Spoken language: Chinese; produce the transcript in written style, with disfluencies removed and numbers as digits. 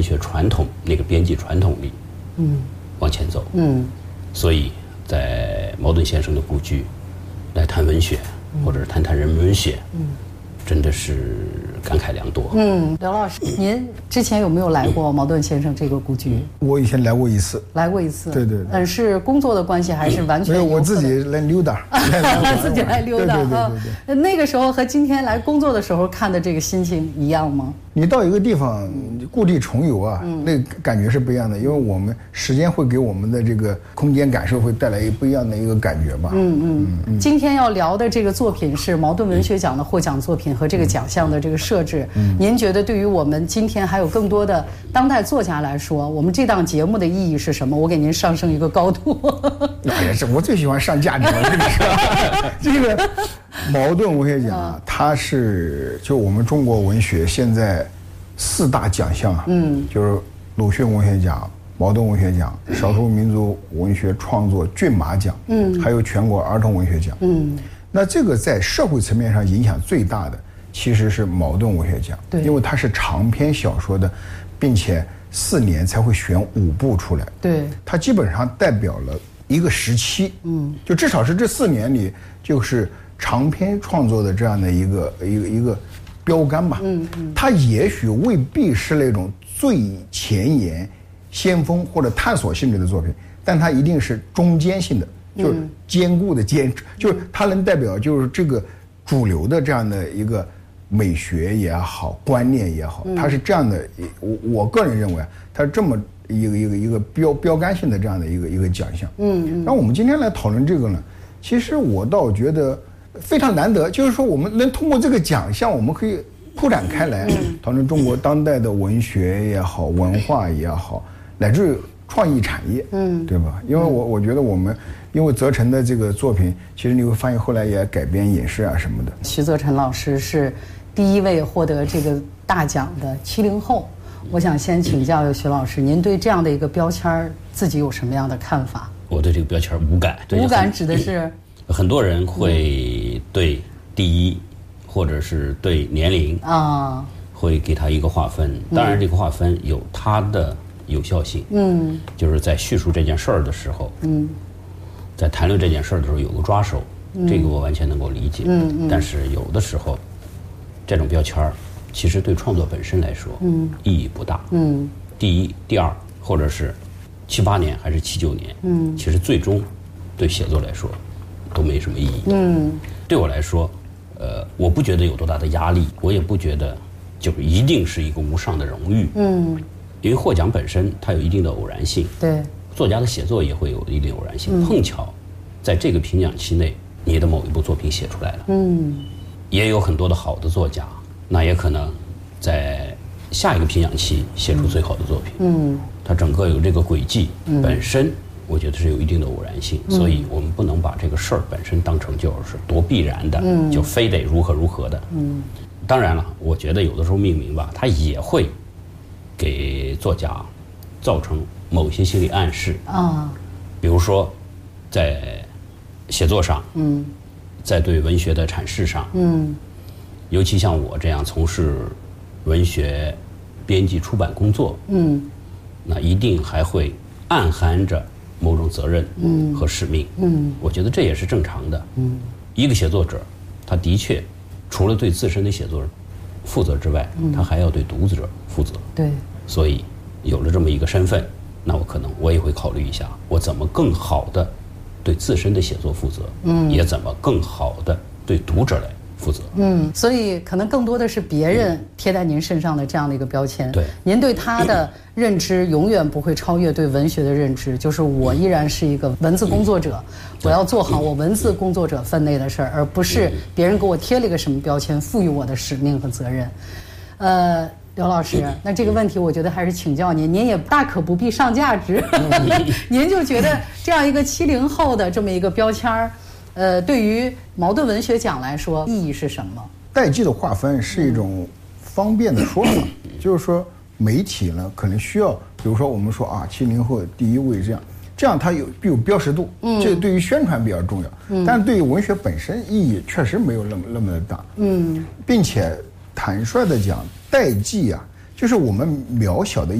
学传统那个编辑传统里，往前走。所以在茅盾先生的故居来谈文学，或者谈谈人文文学，真的是感慨良多。 刘老师，您之前有没有来过茅盾先生这个故居？ 我以前来过一次。 来过一次。 对对对。 是工作的关系还是完全？ 没有，我自己来溜达。 自己来溜达。 对。 那个时候和今天来工作的时候看的这个心情一样吗？ 你到一个地方故地重游啊，那感觉是不一样的，因为我们时间会给我们的这个空间感受会带来不一样的一个感觉吧。 今天要聊的这个作品是茅盾文学奖的获奖作品和这个奖项的这个设置。您觉得对于我们今天还有更多的当代作家来说，我们这档节目的意义是什么？我给您上升一个高度。 也是我最喜欢上价值了，这个茅盾文学奖啊，它是就我们中国文学现在4大奖项啊，就是鲁迅文学奖、茅盾文学奖、少数民族文学创作骏马奖，还有全国儿童文学奖。那这个在社会层面上影响最大的其实是茅盾文学奖，因为它是长篇小说的，并且4年才会选5部出来。 对， 它基本上代表了一个时期，就至少是这4年里，就是长篇创作的这样的一个标杆吧。它也许未必是那种最前沿、先锋或者探索性质的作品，但它一定是中间性的，就是坚固的就是它能代表就是这个主流的这样的一个美学也好，观念也好，它是这样的。我个人认为啊，它是这么一个标杆性的这样的一个奖项。然后我们今天来讨论这个呢，其实我倒觉得非常难得，就是说我们能通过这个奖项，我们可以铺展开来，讨论中国当代的文学也好，文化也好，乃至于创意产业，对吧？因为我觉得我们因为泽成的这个作品，其实你会发现后来也改编影视啊什么的。 徐泽成老师是第一位获得这个大奖的70后。我想先请教徐老师，您对这样的一个标签自己有什么样的看法？ 我对这个标签无感。 无感指的是很多人会对第一，或者是对年龄啊，会给他一个划分。当然，这个划分有它的有效性。就是在叙述这件事儿的时候，在谈论这件事儿的时候有个抓手，这个我完全能够理解。但是有的时候，这种标签儿其实对创作本身来说，意义不大。第一、第二，或者是7、8年还是7、9年，其实最终对写作来说都没什么意义。对我来说，我不觉得有多大的压力，我也不觉得就是一定是一个无上的荣誉。因为获奖本身它有一定的偶然性。 对， 作家的写作也会有一定偶然性。碰巧在这个评奖期内，你的某一部作品写出来了。也有很多的好的作家，那也可能在下一个评奖期写出最好的作品。它整个有这个轨迹，本身我觉得是有一定的偶然性，所以我们不能把这个事儿本身当成就是多必然的，就非得如何如何的。当然了，我觉得有的时候命名吧，它也会给作家造成某些心理暗示啊，比如说在写作上，在对文学的阐释上，尤其像我这样从事文学编辑出版工作，那一定还会暗含着某种责任和使命。我觉得这也是正常的。一个写作者，他的确除了对自身的写作负责之外，他还要对读者负责。 对， 所以有了这么一个身份，那我也会考虑一下，我怎么更好的对自身的写作负责，也怎么更好的对读者来负责。 所以可能更多的是别人贴在您身上的这样的一个标签。 对， 您对他的认知永远不会超越对文学的认知，就是我依然是一个文字工作者，我要做好我文字工作者分内的事儿，而不是别人给我贴了一个什么标签，赋予我的使命和责任。刘老师，那这个问题我觉得还是请教您，您也大可不必上价值。您就觉得这样一个70后的这么一个标签儿，对于茅盾文学奖来说意义是什么？ 代际的划分是一种方便的说法，就是说媒体呢可能需要，比如说我们说啊，70后第一位这样它有标识度，这对于宣传比较重要，但是对于文学本身意义确实没有那么的大，并且坦率的讲，代际啊，就是我们渺小的